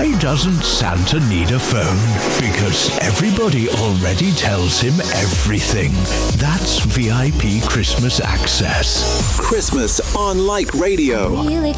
Why doesn't Santa need a phone? Because everybody already tells him everything. That's VIP Christmas access. Christmas on Like Radio.